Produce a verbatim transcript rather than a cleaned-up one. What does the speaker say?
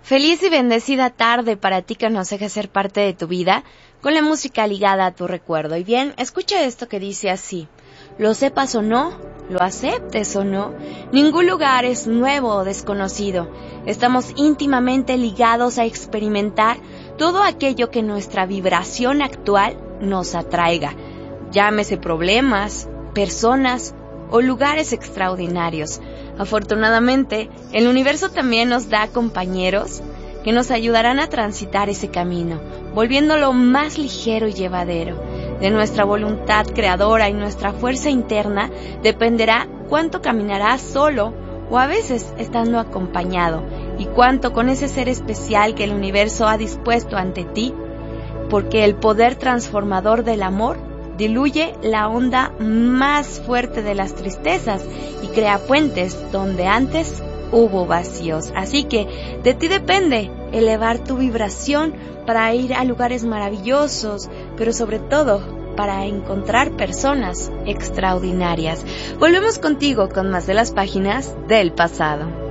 Feliz y bendecida tarde para ti que nos deja ser parte de tu vida con la música ligada a tu recuerdo. Y bien, escucha esto que dice así: lo sepas o no, lo aceptes o no, ningún lugar es nuevo o desconocido. Estamos íntimamente ligados a experimentar todo aquello que nuestra vibración actual nos atraiga, llámese problemas, personas o lugares extraordinarios. Afortunadamente, el universo también nos da compañeros que nos ayudarán a transitar ese camino, volviéndolo más ligero y llevadero. De nuestra voluntad creadora y nuestra fuerza interna dependerá cuánto caminarás solo o a veces estando acompañado, y cuánto con ese ser especial que el universo ha dispuesto ante ti, porque el poder transformador del amor diluye la onda más fuerte de las tristezas y crea puentes donde antes hubo vacíos. Así que de ti depende elevar tu vibración para ir a lugares maravillosos, pero sobre todo para encontrar personas extraordinarias. Volvemos contigo con más de las páginas del pasado.